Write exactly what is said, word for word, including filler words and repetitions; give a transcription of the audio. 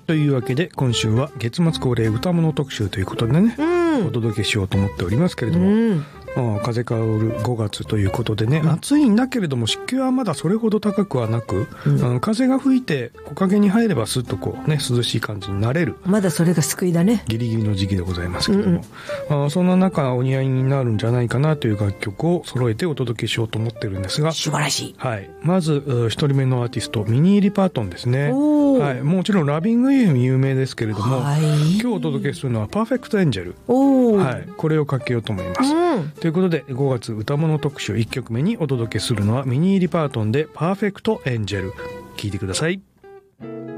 というわけで今週は月末恒例歌物特集ということでね、うん、お届けしようと思っておりますけれども、うん、ああ風香るごがつということでね、うん、暑いんだけれども湿気はまだそれほど高くはなく、うん、風が吹いて木陰に入ればスッとこうね涼しい感じになれる、 まだそれが救いだね。 ギリギリの時期でございますけれども、うんうん、あそんな中お似合いになるんじゃないかなという楽曲を揃えてお届けしようと思ってるんですが、 素晴らしい、 はい、まず一人目のアーティストミニー・リパートンですね。はい、もちろんラビング・イエム有名ですけれども、はい、今日お届けするのはパーフェクト・エンジェル、はい、これをかけようと思います、うん、ということでごがつ歌物特集いっきょくめにお届けするのはミニー・リパートンでパーフェクト・エンジェル、聴いてください。